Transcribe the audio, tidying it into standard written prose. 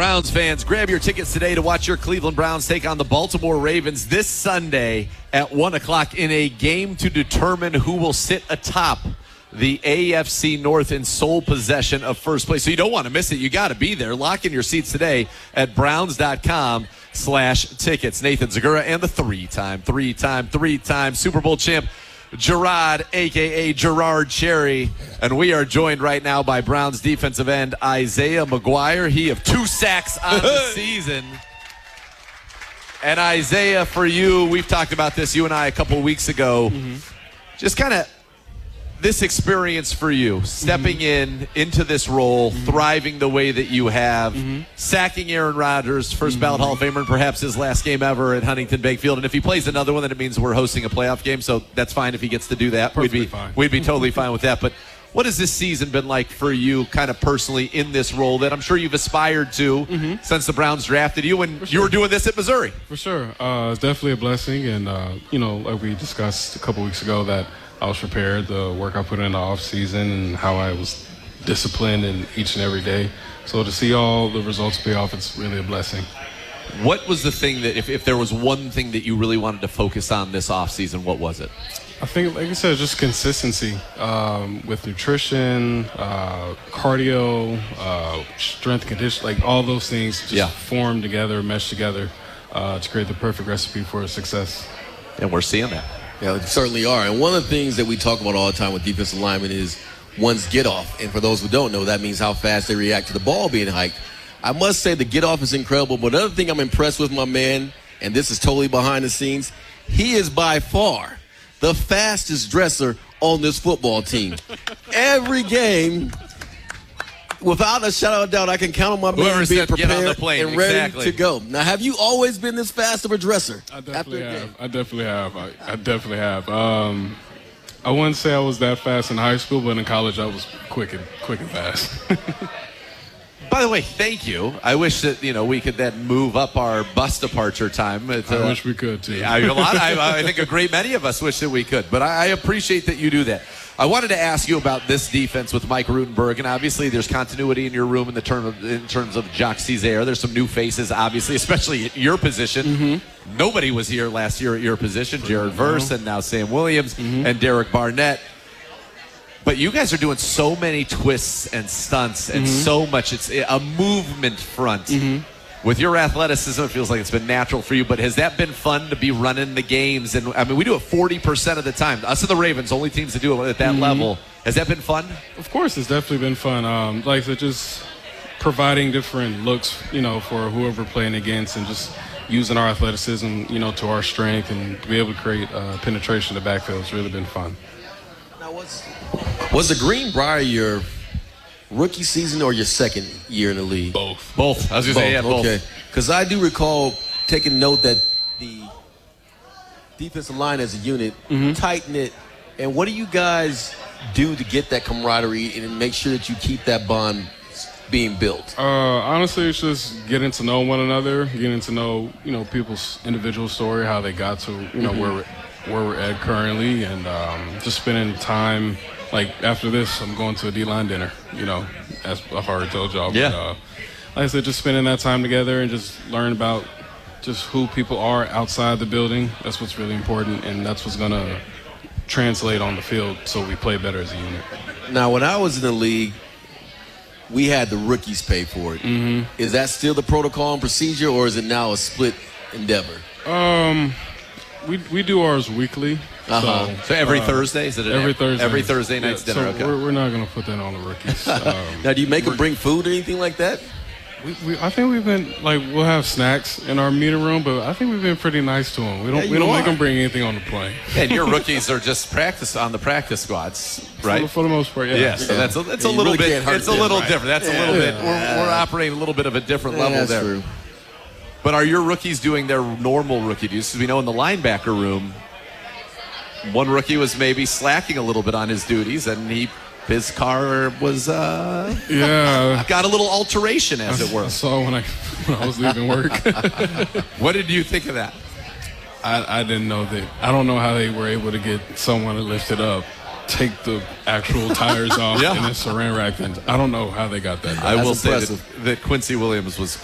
Browns fans, grab your tickets today to watch your Cleveland Browns take on the Baltimore Ravens this Sunday at 1 o'clock in a game to determine who will sit atop the AFC North in sole possession of first place. So you don't want to miss it. You got to be there. Lock in your seats today at browns.com/tickets. Nathan Zagura and the three-time Super Bowl champ, Gerard, a.k.a. Gerard Cherry. And we are joined right now by Browns defensive end Isaiah McGuire. He of 2 sacks on the season. And Isaiah, for you, we've talked about this, you and I, a couple weeks ago. Just kind of this experience for you, stepping into this role, thriving the way that you have, sacking Aaron Rodgers, first ballot Hall of Famer, and perhaps his last game ever at Huntington Bank Field. And if he plays another one, then it means we're hosting a playoff game, so that's fine if he gets to do that. We'd be totally fine with that. But what has this season been like for you kind of personally in this role that I'm sure you've aspired to since the Browns drafted you and you were doing this at Missouri? For sure. It's definitely a blessing. And, like we discussed a couple weeks ago, that I was prepared, the work I put in the off season and how I was disciplined in each and every day. So to see all the results pay off, it's really a blessing. What was the thing that, if there was one thing that you really wanted to focus on this off season, what was it? I think, like I said, just consistency with nutrition, cardio, strength, condition, like all those things just form together, mesh together to create the perfect recipe for success. And we're seeing that. Yeah, they certainly are. And one of the things that we talk about all the time with defensive linemen is one's get off. And for those who don't know, that means how fast they react to the ball being hiked. I must say the get off is incredible. But another thing I'm impressed with my man, and this is totally behind the scenes, he is by far the fastest dresser on this football team. Every game, without a shadow of doubt, I can count on my man being prepared and ready to go. Now, have you always been this fast of a dresser? I definitely have. I wouldn't say I was that fast in high school, but in college I was quick and fast. By the way, thank you. I wish that we could then move up our bus departure time. I wish we could too. I think a great many of us wish that we could, but I appreciate that you do that. I wanted to ask you about this defense with Mike Rutenberg, and obviously there's continuity in your room in terms of Jacques Cesaire. There's some new faces, obviously, especially at your position. Nobody was here last year at your position. Jared Verse and now Sam Williams and Derek Barnett. But you guys are doing so many twists and stunts and so much. It's a movement front. With your athleticism, it feels like it's been natural for you. But has that been fun to be running the games? And I mean, we do it 40% of the time. Us and the Ravens, only teams that do it at that level. Has that been fun? Of course, it's definitely been fun. Like I said, just providing different looks, for whoever playing against, and just using our athleticism, to our strength, and to be able to create penetration in the backfield. It's really been fun. Now, was the Greenbrier your rookie season or your second year in the league? Both. I was going to say, both. Okay. Because I do recall taking note that the defensive line as a unit, tight-knit. And what do you guys do to get that camaraderie and make sure that you keep that bond being built? Honestly, it's just getting to know one another, getting to know, people's individual story, how they got to, where we're at currently, and just spending time. Like, after this, I'm going to a D-line dinner, as I've already told y'all. Yeah. But, like I said, just spending that time together and just learn about just who people are outside the building. That's what's really important, and that's what's going to translate on the field so we play better as a unit. Now, when I was in the league, we had the rookies pay for it. Is that still the protocol and procedure, or is it now a split endeavor? We do ours weekly. So every Thursday? Is it every Thursday? Every Thursday night's dinner, so we're not going to put that on the rookies. Now, do you make them bring food or anything like that? I think we've been, we'll have snacks in our meeting room, but I think we've been pretty nice to them. We don't make them bring anything on the plane. And your rookies are just on the practice squads, right? For the most part, yeah. Yeah, so that's a little bit. It's a little different. That's a little bit. We're operating a little bit of a different level that's there. True. But are your rookies doing their normal rookie duties? Because we know in the linebacker room, one rookie was maybe slacking a little bit on his duties, and his car was got a little alteration, as it were. I saw when I was leaving work. What did you think of that? I didn't know that. I don't know how they were able to get someone to lift it up, take the actual tires off, and then saran wrap them. I don't know how they got that done. I will say that Quincy Williams was